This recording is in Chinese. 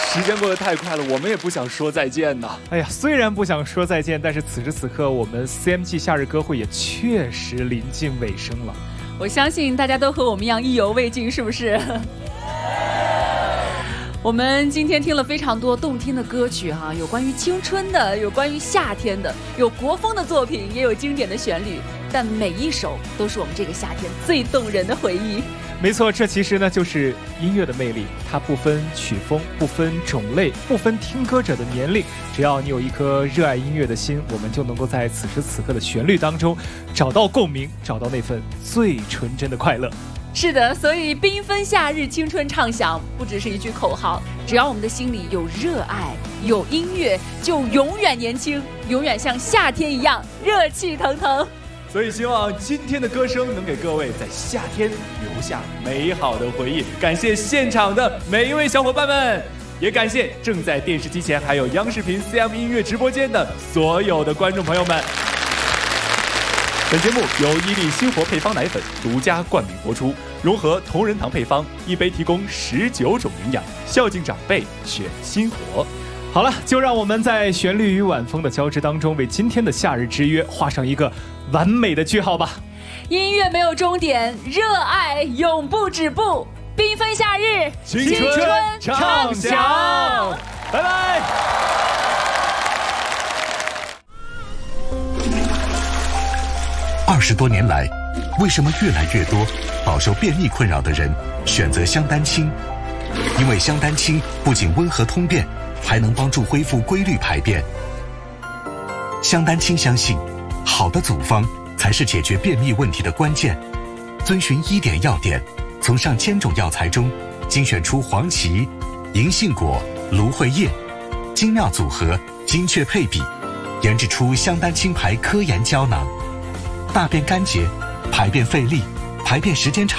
时间过得太快了，我们也不想说再见呐。 哎呀，虽然不想说再见，但是此时此刻我们 CMG 夏日歌会也确实临近尾声了。 我相信大家都和我们一样意犹未尽，是不是？我们今天听了非常多动听的歌曲哈，有关于青春的，有关于夏天的，有国风的作品，也有经典的旋律，但每一首都是我们这个夏天最动人的回忆。 没错，这其实呢就是音乐的魅力，它不分曲风，不分种类，不分听歌者的年龄，只要你有一颗热爱音乐的心，我们就能够在此时此刻的旋律当中找到共鸣，找到那份最纯真的快乐。 是的，所以缤纷夏日青春畅想不只是一句口号，只要我们的心里有热爱，有音乐，就永远年轻，永远像夏天一样热气腾腾。 所以希望今天的歌声能给各位在夏天留下美好的回忆。感谢现场的每一位小伙伴们，也感谢正在电视机前还有央视频 CM 音乐直播间的所有的观众朋友们。本节目由伊利新活配方奶粉独家冠名播出，融合同仁堂配方，一杯提供19种营养，孝敬长辈选新活。 好了，就让我们在旋律与晚风的交织当中，为今天的夏日之约画上一个完美的句号吧。 音乐没有终点，热爱永不止步，缤纷夏日， 青春畅想，拜拜。 20多年来，为什么越来越多饱受便秘困扰的人选择香丹清？因为香丹清不仅温和通便，还能帮助恢复规律排便。香丹清相信，好的组方才是解决便秘问题的关键。遵循1点要点，从上千种药材中精选出黄芪、银杏果、芦荟叶，精妙组合，精确配比，研制出香丹清牌科研胶囊。大便干结、排便费力、排便时间长